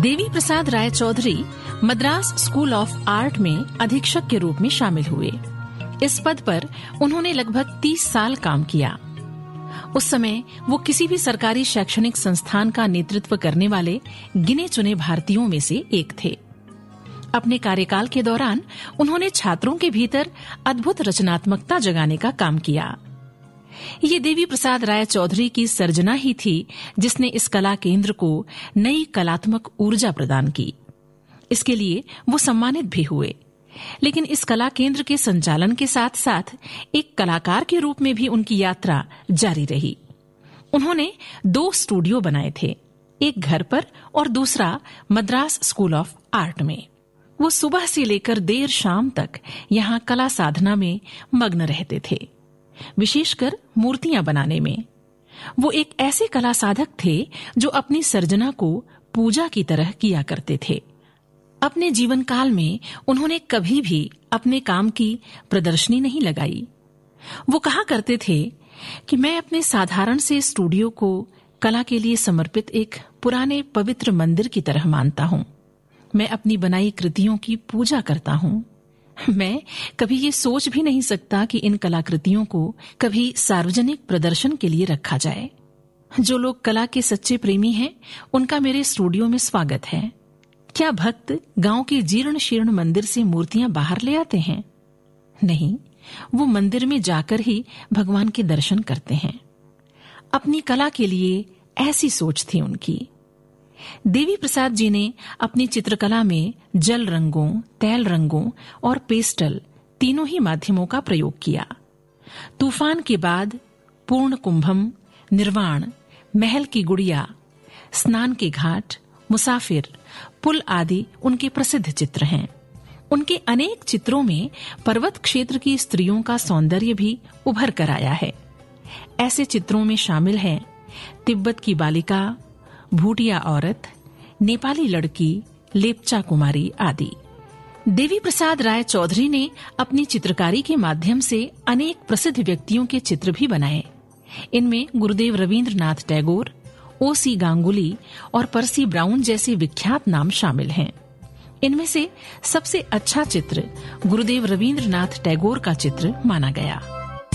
Devi Prasad Rai Chaudhary Madras school of art में अधीक्षक के रूप में शामिल हुए। इस पद पर उन्होंने लगभग 30 साल काम किया। उस समय वो किसी भी सरकारी शैक्षणिक संस्थान का नेतृत्व करने वाले गिने चुने भारतीयों में से एक थे। अपने कार्यकाल के दौरान उन्होंने छात्रों के भीतर अद्भुत रचनात्मकता जगाने का काम किया। ये देवी प्रसाद राय चौधरी की सर्जना ही थी जिसने इस कला केंद्र को नई कलात्मक ऊर्जा प्रदान की। इसके लिए वो सम्मानित भी हुए। लेकिन इस कला केंद्र के संचालन के साथ साथ एक कलाकार के रूप में भी उनकी यात्रा जारी रही। उन्होंने 2 स्टूडियो बनाए थे, एक घर पर और दूसरा मद्रास स्कूल ऑफ आर्ट में। वो सुबह से लेकर देर शाम तक यहाँ कला साधना में मग्न रहते थे, विशेषकर मूर्तियां बनाने में। वो एक ऐसे कला साधक थे जो अपनी सर्जना को पूजा की तरह किया करते थे। अपने जीवन काल में उन्होंने कभी भी अपने काम की प्रदर्शनी नहीं लगाई। वो कहा करते थे कि मैं अपने साधारण से स्टूडियो को कला के लिए समर्पित एक पुराने पवित्र मंदिर की तरह मानता हूँ। मैं अपनी बनाई कृतियों की पूजा करता हूँ। मैं कभी ये सोच भी नहीं सकता कि इन कलाकृतियों को कभी सार्वजनिक प्रदर्शन के लिए रखा जाए। जो लोग कला के सच्चे प्रेमी हैं, उनका मेरे स्टूडियो में स्वागत है। क्या भक्त गांव के जीर्ण शीर्ण मंदिर से मूर्तियां बाहर ले आते हैं? नहीं, वो मंदिर में जाकर ही भगवान के दर्शन करते हैं। अपनी कला के लिए ऐसी सोच थी उनकी। देवी प्रसाद जी ने अपनी चित्रकला में जल रंगों, तैल रंगों और पेस्टल तीनों ही माध्यमों का प्रयोग किया। तूफान के बाद, पूर्ण कुंभम, निर्वाण, महल की गुड़िया, स्नान के घाट, मुसाफिर, पुल आदि उनके प्रसिद्ध चित्र हैं। उनके अनेक चित्रों में पर्वत क्षेत्र की स्त्रियों का सौंदर्य भी उभर कर आया है। ऐसे चित्रों में शामिल हैं तिब्बत की बालिका, भूटिया औरत, नेपाली लड़की, लेप्चा कुमारी आदि। देवी प्रसाद राय चौधरी ने अपनी चित्रकारी के माध्यम से अनेक प्रसिद्ध व्यक्तियों के चित्र भी बनाए। इनमें गुरुदेव रवींद्रनाथ टैगोर, O.C. गांगुली और पर्सी ब्राउन जैसे विख्यात नाम शामिल हैं। इनमें से सबसे अच्छा चित्र गुरुदेव रवींद्रनाथ टैगोर का चित्र माना गया।